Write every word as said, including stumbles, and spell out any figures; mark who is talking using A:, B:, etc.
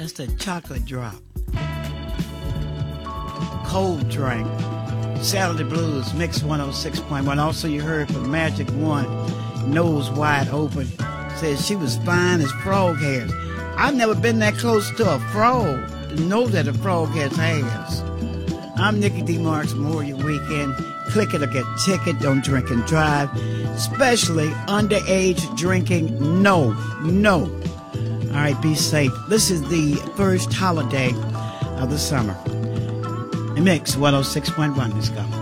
A: That's the chocolate drop. Cold drink. Saturday Blues, Mix one oh six point one. Also, you heard from Magic One, Nose Wide Open. Says she was fine as frog hairs. I've never been that close to a frog to know that a frog has hairs. I'm Nikki D. Marks, More Your Weekend. Click it or get ticket. Don't drink and drive. Especially underage drinking. No, no. All right, be safe. This is the first holiday of the summer. Mix one oh six point one. Let's go.